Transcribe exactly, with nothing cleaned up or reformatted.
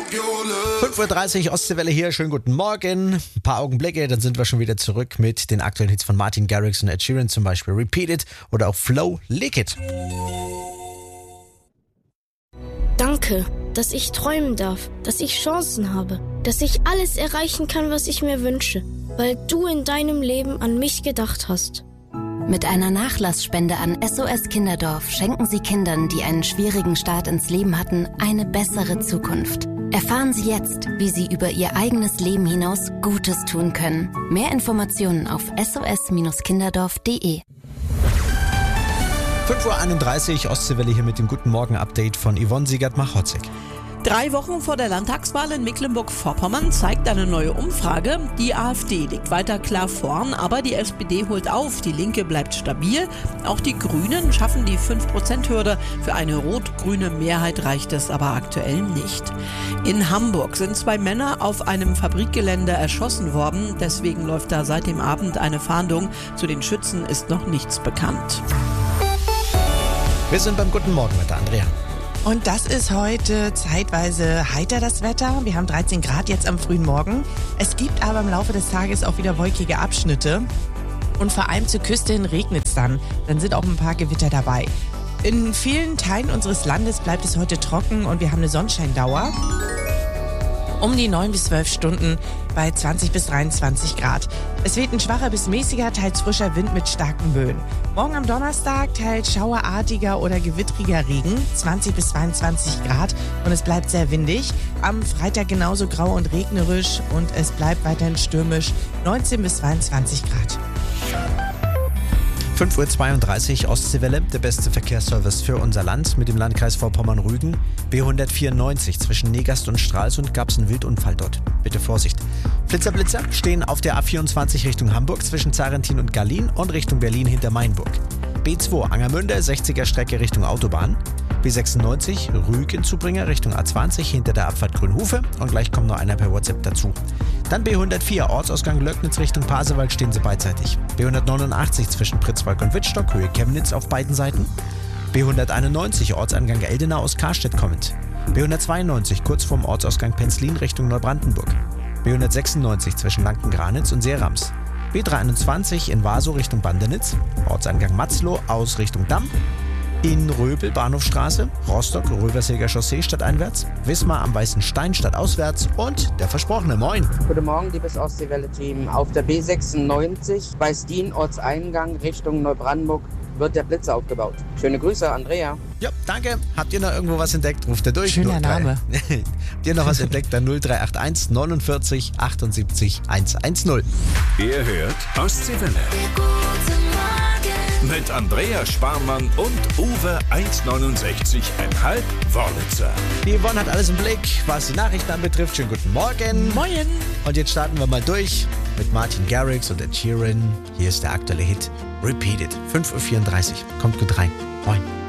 fünf Uhr dreißig Ostseewelle hier, schönen guten Morgen. Ein paar Augenblicke, dann sind wir schon wieder zurück mit den aktuellen Hits von Martin Garrix und Ed Sheeran, zum Beispiel Repeat It oder auch Flow, Lick It. Danke, dass ich träumen darf, dass ich Chancen habe, dass ich alles erreichen kann, was ich mir wünsche, weil du in deinem Leben an mich gedacht hast. Mit einer Nachlassspende an S O S Kinderdorf schenken Sie Kindern, die einen schwierigen Start ins Leben hatten, eine bessere Zukunft. Erfahren Sie jetzt, wie Sie über Ihr eigenes Leben hinaus Gutes tun können. Mehr Informationen auf S O S Kinderdorf punkt de. fünf Uhr einunddreißig Ostseewelle hier mit dem Guten Morgen-Update von Yvonne Siegert-Machotzig. Drei Wochen vor der Landtagswahl in Mecklenburg-Vorpommern zeigt eine neue Umfrage, die AfD liegt weiter klar vorn, aber die S P D holt auf, die Linke bleibt stabil. Auch die Grünen schaffen die fünf Prozent Hürde. Für eine rot-grüne Mehrheit reicht es aber aktuell nicht. In Hamburg sind zwei Männer auf einem Fabrikgelände erschossen worden. Deswegen läuft da seit dem Abend eine Fahndung. Zu den Schützen ist noch nichts bekannt. Wir sind beim Guten Morgen mit der Andrea. Und das ist heute zeitweise heiter, das Wetter. Wir haben dreizehn Grad jetzt am frühen Morgen. Es gibt aber im Laufe des Tages auch wieder wolkige Abschnitte. Und vor allem zur Küste hin regnet es dann. Dann sind auch ein paar Gewitter dabei. In vielen Teilen unseres Landes bleibt es heute trocken und wir haben eine Sonnenscheindauer um die neun bis zwölf Stunden bei zwanzig bis dreiundzwanzig Grad. Es weht ein schwacher bis mäßiger, teils frischer Wind mit starken Böen. Morgen am Donnerstag teils schauerartiger oder gewittriger Regen, zwanzig bis zweiundzwanzig Grad und es bleibt sehr windig. Am Freitag genauso grau und regnerisch und es bleibt weiterhin stürmisch, neunzehn bis zweiundzwanzig Grad. fünf Uhr zweiunddreißig Ostseewelle, der beste Verkehrsservice für unser Land mit dem Landkreis Vorpommern-Rügen. B hundertvierundneunzig zwischen Negast und Stralsund gab es einen Wildunfall dort. Bitte Vorsicht. Flitzer-Blitzer stehen auf der A vierundzwanzig Richtung Hamburg zwischen Zarentin und Gallin und Richtung Berlin hinter Mainburg. B zwei Angermünde, sechziger Strecke Richtung Autobahn. B sechsundneunzig Rügen-Zubringer Richtung A zwanzig hinter der Abfahrt Grünhufe und gleich kommt noch einer per WhatsApp dazu. Dann B hundertvier Ortsausgang Löcknitz Richtung Pasewalk stehen sie beidseitig. B hundertneunundachtzig zwischen Pritzwalk und Wittstock, Höhe Chemnitz auf beiden Seiten. B hunderteinundneunzig Ortsangang Eldenau aus Karstedt kommend. B hundertzweiundneunzig kurz vorm Ortsausgang Penzlin Richtung Neubrandenburg. B hundertsechsundneunzig zwischen Lanken-Granitz und Seerams. B dreihunderteinundzwanzig in Waso Richtung Bandenitz. Ortsangang Matzloh aus Richtung Damm. In Röbel, Bahnhofstraße, Rostock, Röversilger Chaussee stadteinwärts, Wismar am Weißen Stein stadtauswärts und der versprochene Moin. Guten Morgen, liebes Ostseewelle-Team. Auf der B sechsundneunzig bei Stien Ortseingang Richtung Neubrandenburg wird der Blitzer aufgebaut. Schöne Grüße, Andrea. Ja, danke. Habt ihr noch irgendwo was entdeckt? Ruft ihr durch. Schöner Name. Habt ihr noch was entdeckt? Dann null drei acht eins neunundvierzig achtundsiebzig hundertzehn. Ihr hört Ostseewelle. Mit Andrea Sparmann und Uwe eins neunundsechzig Komma fünf Wörlitzer. Die Yvonne hat alles im Blick, was die Nachrichten anbetrifft. Schönen guten Morgen. Moin. Und jetzt starten wir mal durch mit Martin Garrix und Ed Sheeran. Hier ist der aktuelle Hit Repeat It. fünf Uhr vierunddreißig. Kommt gut rein. Moin.